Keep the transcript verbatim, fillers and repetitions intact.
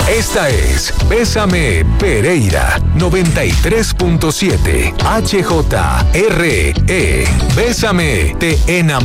Esta es Bésame Pereira noventa y tres punto siete H J R E. Bésame, te enamorarás.